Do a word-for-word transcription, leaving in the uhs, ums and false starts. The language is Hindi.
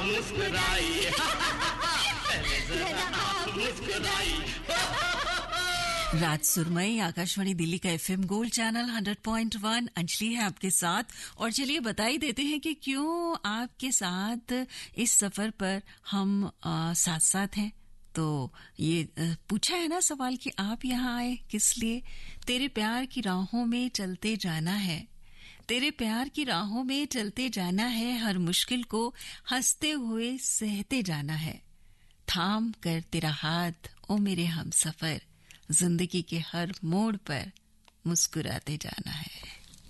मुस्कुराई पहले जरा आप मुस्कुराई। राज सुरमई, आकाशवाणी दिल्ली का FM gold channel hundred point one. Anjali है आपके साथ। और चलिए बता ही देते हैं कि क्यों आपके साथ इस सफर पर हम आ, साथ साथ हैं। तो ये आ, पूछा है ना सवाल कि आप यहाँ आए किस लिए। तेरे प्यार की राहों में चलते जाना है, तेरे प्यार की राहों में चलते जाना है, हर मुश्किल को हंसते हुए सहते जाना है। थाम कर तेरा हाथ ओ मेरे हम सफर, जिंदगी के हर मोड़ पर मुस्कुराते जाना है।